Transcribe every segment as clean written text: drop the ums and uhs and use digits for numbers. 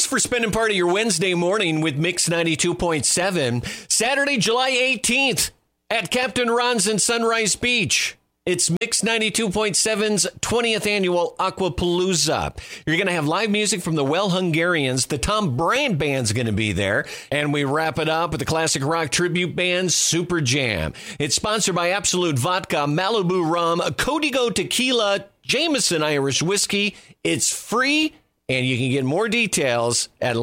for spending part of your Wednesday morning with Mix 92.7. Saturday, July 18th at Captain Ron's in Sunrise Beach. It's Mix 92.7's 20th annual Aquapalooza. You're going to have live music from the Well Hungarians. The Tom Brand Band's going to be there. And we wrap it up with the classic rock tribute band, Super Jam. It's sponsored by Absolute Vodka, Malibu Rum, Código Tequila, Jameson Irish Whiskey. It's free, and you can get more details at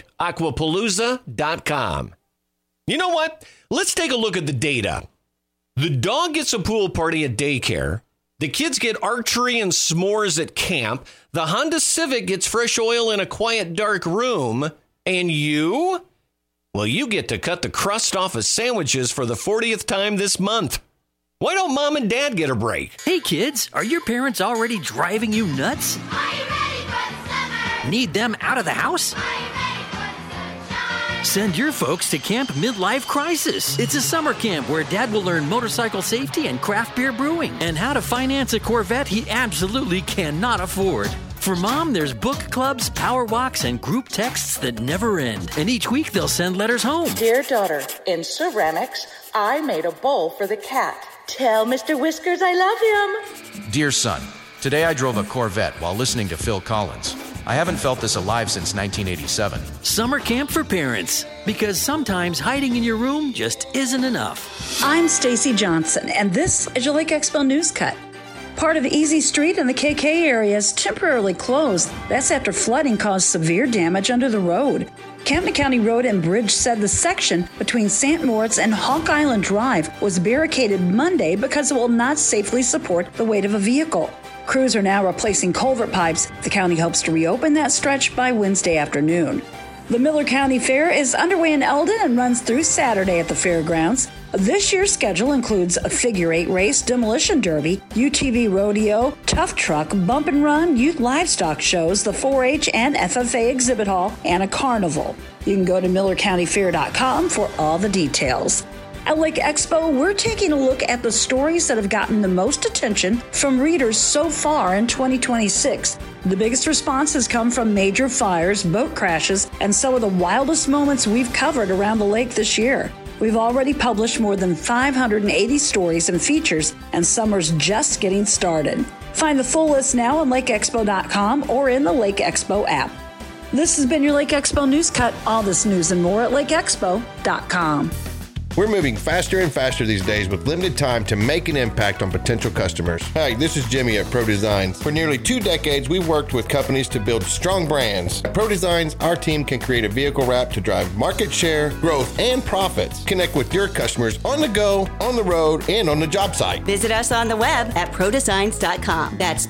lakeaquapalooza.com. You know what? Let's take a look at the data. The dog gets a pool party at daycare. The kids get archery and s'mores at camp. The Honda Civic gets fresh oil in a quiet, dark room. And you? Well, you get to cut the crust off of sandwiches for the 40th time this month. Why don't Mom and Dad get a break? Hey, kids, are your parents already driving you nuts? Are you ready for the summer? Need them out of the house? Are you ready for the sunshine? Send your folks to Camp Midlife Crisis. It's a summer camp where Dad will learn motorcycle safety and craft beer brewing and how to finance a Corvette he absolutely cannot afford. For Mom, there's book clubs, power walks, and group texts that never end. And each week they'll send letters home. Dear daughter, in ceramics, I made a bowl for the cat. Tell Mr. Whiskers I love him. Dear son, today I drove a Corvette while listening to Phil Collins. I haven't felt this alive since 1987. Summer camp for parents. Because sometimes hiding in your room just isn't enough. I'm Stacy Johnson, and this is your Lake Expo News Cut. Part of Easy Street in the KK area is temporarily closed. That's after flooding caused severe damage under the road. Camden County Road and Bridge said the section between St. Moritz and Hawk Island Drive was barricaded Monday because it will not safely support the weight of a vehicle. Crews are now replacing culvert pipes. The county hopes to reopen that stretch by Wednesday afternoon. The Miller County Fair is underway in Eldon and runs through Saturday at the fairgrounds. This year's schedule includes a figure eight race, demolition derby, UTV rodeo, tough truck, bump and run, youth livestock shows, the 4-H and FFA exhibit hall, and a carnival. You can go to MillerCountyFair.com for all the details. At Lake Expo, we're taking a look at the stories that have gotten the most attention from readers so far in 2026. The biggest responses come from major fires, boat crashes, and some of the wildest moments we've covered around the lake this year. We've already published more than 580 stories and features, and summer's just getting started. Find the full list now on LakeExpo.com or in the Lake Expo app. This has been your Lake Expo News Cut. All this news and more at LakeExpo.com. We're moving faster and faster these days with limited time to make an impact on potential customers. Hi, this is Jimmy at Pro Designs. For nearly 2 decades, we've worked with companies to build strong brands. At Pro Designs, our team can create a vehicle wrap to drive market share, growth, and profits. Connect with your customers on the go, on the road, and on the job site. Visit us on the web at ProDesigns.com. That's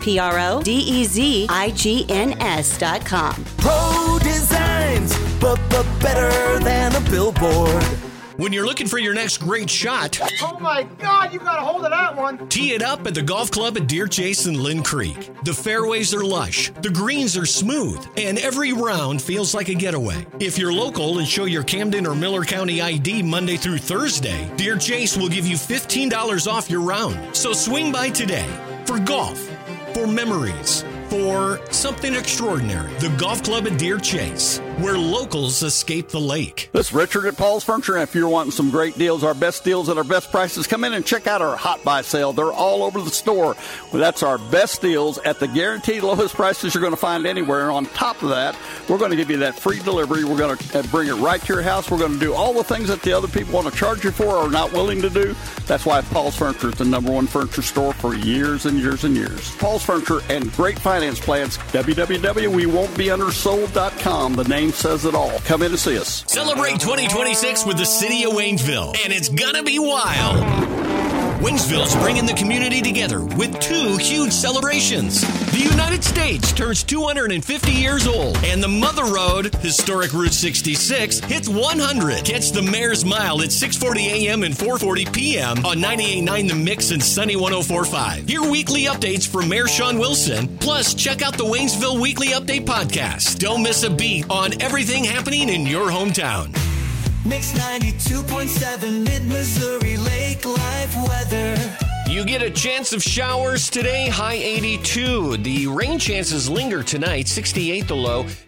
ProDesigns.com. Pro Designs, but better than a billboard. When you're looking for your next great shot, oh my God, you got a hold of that one. Tee it up at the golf club at Deer Chase and Lynn Creek. The fairways are lush, the greens are smooth, and every round feels like a getaway. If you're local and show your Camden or Miller County ID Monday through Thursday, Deer Chase will give you $15 off your round. So swing by today for golf, for memories, for something extraordinary. The Golf Club at Deer Chase, where locals escape the lake. This is Richard at Paul's Furniture, and if you're wanting some great deals, our best deals at our best prices, come in and check out our Hot Buy sale. They're all over the store. Well, that's our best deals at the guaranteed lowest prices you're going to find anywhere. And on top of that, we're going to give you that free delivery. We're going to bring it right to your house. We're going to do all the things that the other people want to charge you for or are not willing to do. That's why Paul's Furniture is the #1 furniture store for years and years and years. Paul's Furniture and great finance plans. www.wewon'tbeundersold.com. The name says it all. Come in and see us. Celebrate 2026 with the City of Waynesville, and it's gonna be wild. Waynesville's bringing the community together with 2 huge celebrations. The United States turns 250 years old, and the Mother Road, historic Route 66, hits 100. Catch the Mayor's Mile at 6:40 a.m. and 4:40 p.m. on 98.9 The Mix and Sunny 104.5. Hear weekly updates from Mayor Sean Wilson. Plus, check out the Waynesville Weekly Update podcast. Don't miss a beat on everything happening in your hometown. Mix 92.7 Mid-Missouri Lake Life weather. You get a chance of showers today, high 82. The rain chances linger tonight, 68 the low.